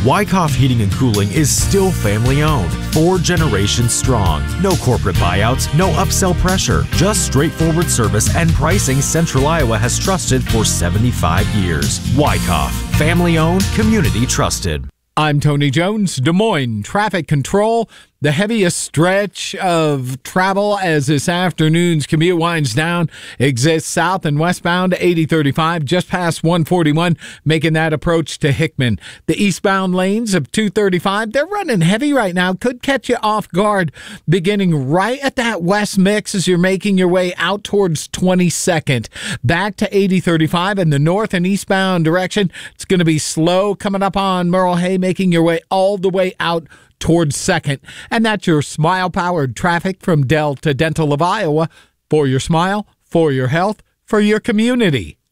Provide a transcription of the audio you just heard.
Wyckoff Heating and Cooling is still family-owned, 4 generations strong. No corporate buyouts, no upsell pressure, just straightforward service and pricing Central Iowa has trusted for 75 years. Wyckoff, family-owned, community trusted. I'm Tony Jones, Des Moines Traffic Control. The heaviest stretch of travel as this afternoon's commute winds down exists south and westbound 8035 just past 141, making that approach to Hickman. The eastbound lanes of 235, they're running heavy right now. Could catch you off guard beginning right at that west mix as you're making your way out towards 22nd. Back to 8035 in the north and eastbound direction. It's going to be slow coming up on Merle Hay, making your way all the way out towards 2nd. And that's your smile-powered traffic from Delta Dental of Iowa. For your smile, for your health, for your community.